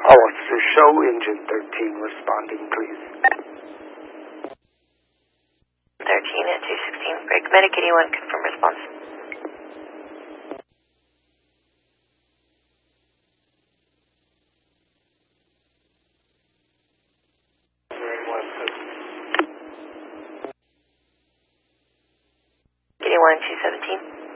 Officer Show, engine 13, responding, please. 13 at 216, break medic 81, confirm response. Medic 81, 217.